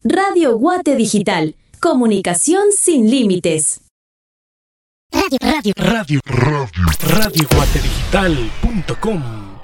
Radio Guate Digital. Comunicación sin límites. Radio. RadioGuateDigital.com